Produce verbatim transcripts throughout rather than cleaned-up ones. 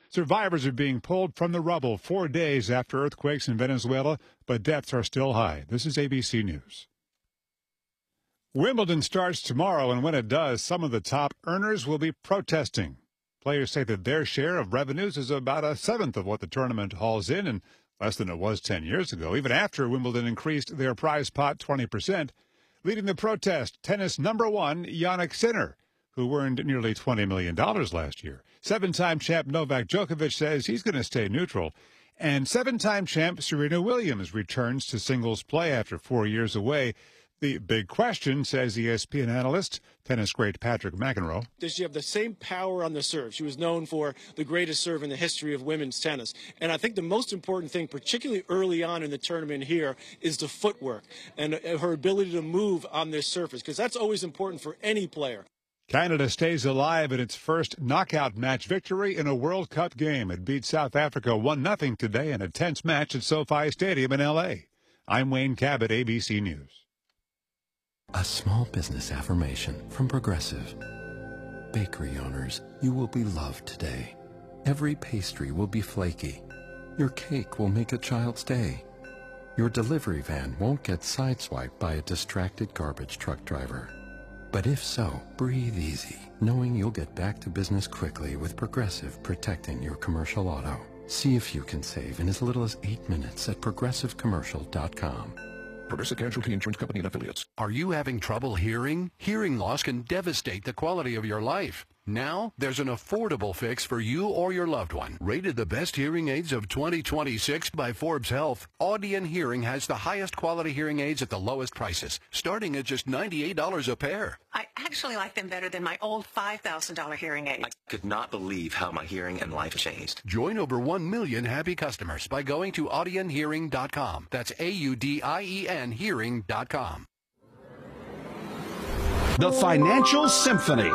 Survivors are being pulled from the rubble four days after earthquakes in Venezuela, but deaths are still high. This is A B C News. Wimbledon starts tomorrow, and when it does, some of the top earners will be protesting. Players say that their share of revenues is about a seventh of what the tournament hauls in, and less than it was ten years ago, even after Wimbledon increased their prize pot twenty percent. Leading the protest, tennis number one, Jannik Sinner, who earned nearly twenty million dollars last year. Seven-time champ Novak Djokovic says he's going to stay neutral. And seven-time champ Serena Williams returns to singles play after four years away. The big question, says E S P N analyst, tennis great Patrick McEnroe. Does she have the same power on the serve? She was known for the greatest serve in the history of women's tennis. And I think the most important thing, particularly early on in the tournament here, is the footwork and her ability to move on this surface, because that's always important for any player. Canada stays alive in its first knockout match victory in a World Cup game. It beat South Africa one nothing today in a tense match at SoFi Stadium in L A. I'm Wayne Cabot, A B C News. A small business affirmation from Progressive. Bakery owners, you will be loved today. Every pastry will be flaky. Your cake will make a child's day. Your delivery van won't get sideswiped by a distracted garbage truck driver. But if so, breathe easy, knowing you'll get back to business quickly with Progressive protecting your commercial auto. See if you can save in as little as eight minutes at progressive commercial dot com. Progressive Casualty Insurance Company and Affiliates. Are you having trouble hearing? Hearing loss can devastate the quality of your life. Now, there's an affordable fix for you or your loved one. Rated the best hearing aids of twenty twenty-six by Forbes Health, Audion Hearing has the highest quality hearing aids at the lowest prices, starting at just ninety-eight dollars a pair. I actually like them better than my old five thousand dollars hearing aid. I could not believe how my hearing and life changed. Join over one million happy customers by going to audion hearing dot com. That's A U D I E N hearing dot com. The Financial Symphony.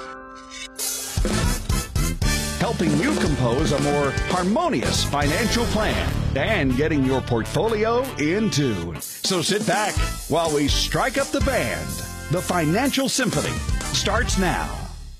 Helping you compose a more harmonious financial plan and getting your portfolio in tune. So sit back while we strike up the band. The Financial Symphony starts now.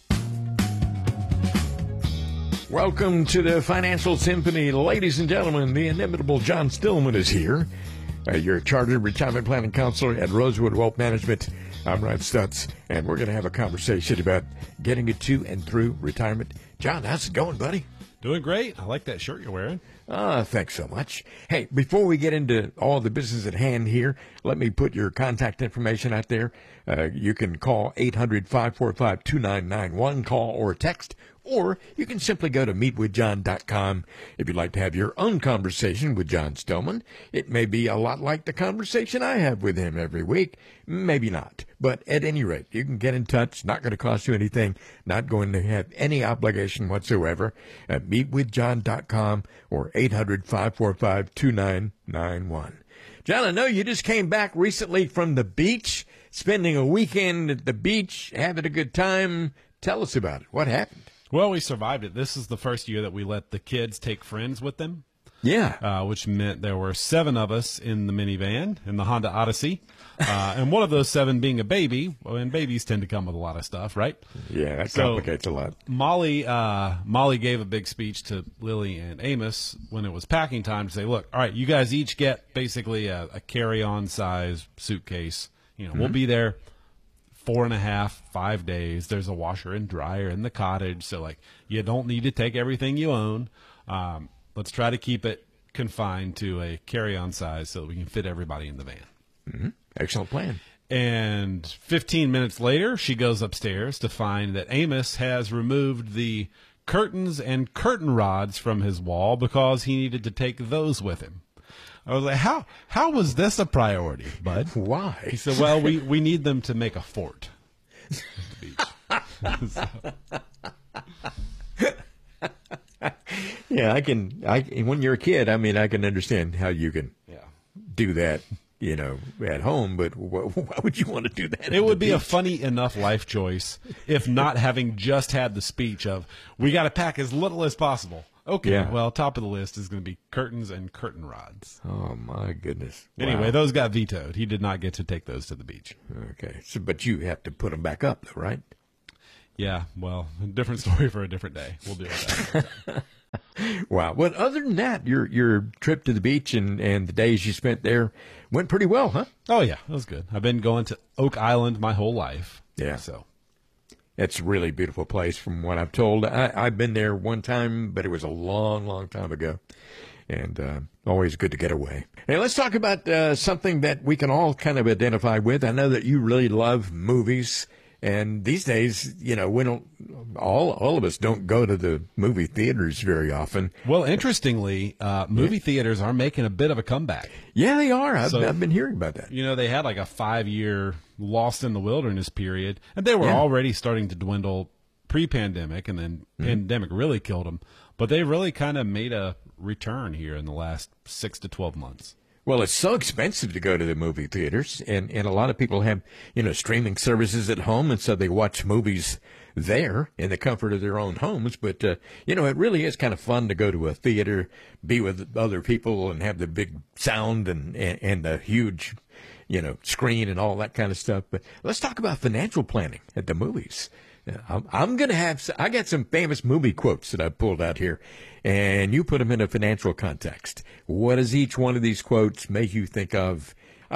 Welcome to the Financial Symphony. Ladies and gentlemen, the inimitable John Stillman is here. Uh, your Chartered Retirement Planning Counselor at Rosewood Wealth Management. I'm Rod Stutz, and we're going to have a conversation about getting it to and through retirement. John, how's it going, buddy? Doing great. I like that shirt you're wearing. Ah, thanks so much. Hey, before we get into all the business at hand here, let me put your contact information out there. Uh, you can call eight hundred, five four five, two nine nine one, call or text, or you can simply go to meet with john dot com if you'd like to have your own conversation with John Stillman. It may be a lot like the conversation I have with him every week. Maybe not. But at any rate, you can get in touch. Not going to cost you anything. Not going to have any obligation whatsoever. At meet with john dot com or eight hundred, five four five, two nine nine one. John, I know you just came back recently from the beach, spending a weekend at the beach, having a good time. Tell us about it. What happened? Well, we survived it. This is the first year that we let the kids take friends with them. Yeah. Uh, which meant there were seven of us in the minivan, in the Honda Odyssey. Uh, and one of those seven being a baby. And babies tend to come with a lot of stuff, right? Yeah, that so complicates a lot. Molly, uh, Molly gave a big speech to Lily and Amos when it was packing time to say, look, all right, you guys each get basically a, a carry-on size suitcase. You know, mm-hmm. We'll be there four and a half, five days. There's a washer and dryer in the cottage. So, like, you don't need to take everything you own. Um, let's try to keep it confined to a carry-on size so that we can fit everybody in the van. Mm-hmm. Excellent plan. And fifteen minutes later, she goes upstairs to find that Amos has removed the curtains and curtain rods from his wall because he needed to take those with him. I was like, how how was this a priority, bud? Why? He said, well, we, we need them to make a fort at the beach. So. Yeah, I can. I when you're a kid, I mean, I can understand how you can yeah. do that, you know, at home. But wh- why would you want to do that? It would be beach? a funny enough life choice if not having just had the speech of we got to pack as little as possible. Okay, yeah. Well, top of the list is going to be curtains and curtain rods. Oh, my goodness. Anyway, wow. Those got vetoed. He did not get to take those to the beach. Okay, so but you have to put them back up, though, right? Yeah, well, different story for a different day. We'll deal with that. Wow. Well, other than that, your your trip to the beach and, and the days you spent there went pretty well, huh? Oh, yeah, it was good. I've been going to Oak Island my whole life. Yeah. So it's a really beautiful place from what I've told. I, I've been there one time, but it was a long, long time ago. And uh, always good to get away. Hey, let's talk about uh, something that we can all kind of identify with. I know that you really love movies. And these days, you know, we don't, all all of us don't go to the movie theaters very often. Well, interestingly, uh, movie yeah. theaters are making a bit of a comeback. Yeah, they are. I've, so, I've been hearing about that. You know, they had like a five-year lost in the wilderness period, and they were yeah. already starting to dwindle pre-pandemic, and then mm-hmm. pandemic really killed them. But they really kind of made a return here in the last six to twelve months. Well, it's so expensive to go to the movie theaters, and, and a lot of people have, you know, streaming services at home, and so they watch movies there in the comfort of their own homes. But, uh, you know, it really is kind of fun to go to a theater, be with other people, and have the big sound and, and, and the huge, you know, screen and all that kind of stuff. But let's talk about financial planning at the movies. I'm, I'm going to have, I got some famous movie quotes that I pulled out here, and you put them in a financial context. What does each one of these quotes make you think of?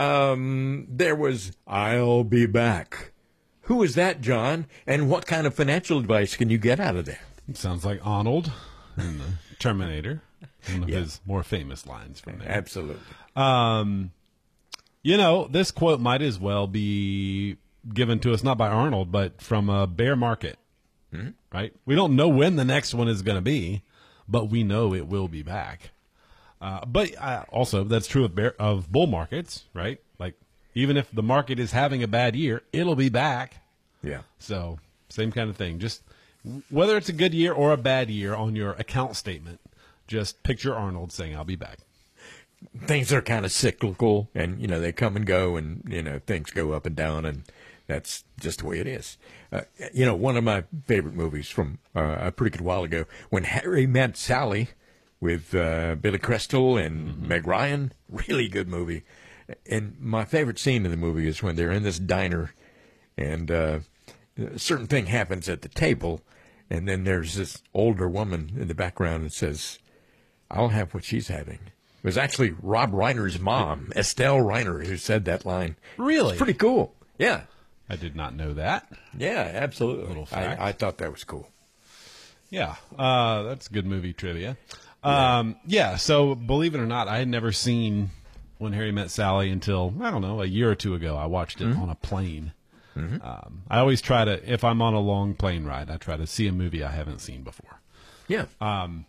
Um, there was, "I'll be back." Who is that, John? And what kind of financial advice can you get out of that? It sounds like Arnold in the Terminator, one of yeah. his more famous lines from there. Absolutely. Um, you know, this quote might as well be given to us not by Arnold, but from a bear market, mm-hmm. right? We don't know when the next one is going to be, but we know it will be back. Uh, but uh, also, that's true of bear, of bull markets, right? Like, even if the market is having a bad year, it'll be back. Yeah. So, same kind of thing. Just whether it's a good year or a bad year on your account statement, just picture Arnold saying, "I'll be back." Things are kind of cyclical, and, you know, they come and go, and, you know, things go up and down, and that's just the way it is. Uh, you know, one of my favorite movies from uh, a pretty good while ago, When Harry Met Sally, with uh, Billy Crystal and mm-hmm. Meg Ryan. Really good movie. And my favorite scene in the movie is when they're in this diner, and uh, a certain thing happens at the table, and then there's this older woman in the background that says, "I'll have what she's having." It was actually Rob Reiner's mom, Estelle Reiner, who said that line. Really? It's pretty cool. Yeah. I did not know that. Yeah, absolutely. A little fact. I, I thought that was cool. Yeah, uh, that's good movie trivia. Yeah. Um, yeah, so believe it or not, I had never seen When Harry Met Sally until, I don't know, a year or two ago. I watched it mm-hmm. on a plane. Mm-hmm. Um, I always try to, if I'm on a long plane ride, I try to see a movie I haven't seen before. Yeah. Um,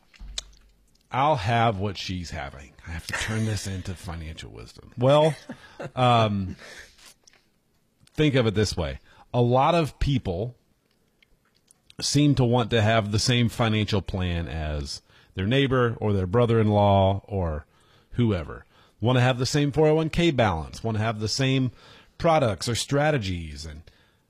I'll have what she's having. I have to turn this into financial wisdom. Well, um, think of it this way. A lot of people seem to want to have the same financial plan as their neighbor or their brother-in-law or whoever. Want to have the same four oh one k balance, want to have the same products or strategies. And,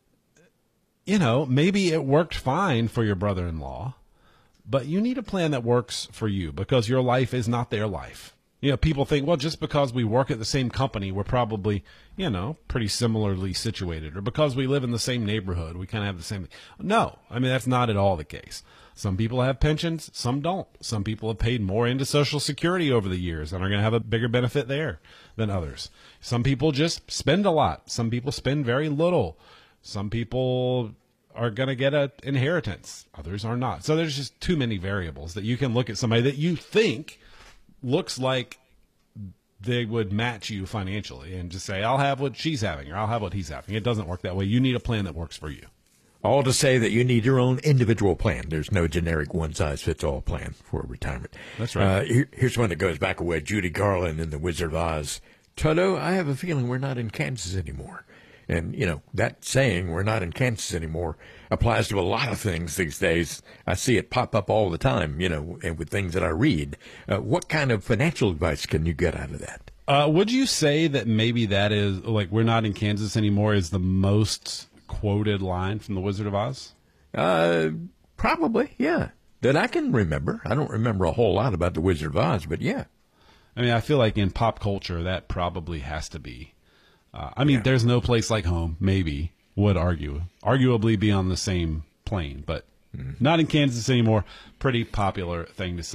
you know, maybe it worked fine for your brother-in-law, but you need a plan that works for you because your life is not their life. You know, people think, well, just because we work at the same company, we're probably, you know, pretty similarly situated. Or because we live in the same neighborhood, we kind of have the same. No, I mean, that's not at all the case. Some people have pensions, some don't. Some people have paid more into Social Security over the years and are going to have a bigger benefit there than others. Some people just spend a lot. Some people spend very little. Some people are going to get an inheritance. Others are not. So there's just too many variables that you can look at somebody that you think looks like they would match you financially and just say, I'll have what she's having or I'll have what he's having. It doesn't work that way. You need a plan that works for you. All to say that you need your own individual plan. There's no generic one-size-fits-all plan for retirement. That's right. Uh, here, here's one that goes back a way. Judy Garland in The Wizard of Oz. Toto, I have a feeling we're not in Kansas anymore. And, you know, that saying, we're not in Kansas anymore, applies to a lot of things these days. I see it pop up all the time, you know, and with things that I read. Uh, what kind of financial advice can you get out of that? Uh, would you say that maybe that is, like, we're not in Kansas anymore is the most quoted line from The Wizard of Oz? Uh, probably, yeah. That I can remember. I don't remember a whole lot about The Wizard of Oz, but yeah. I mean, I feel like in pop culture, that probably has to be. Uh, I mean, yeah. There's no place like home, maybe, would argue, arguably be on the same plane, but mm-hmm. not in Kansas anymore. Pretty popular thing to say.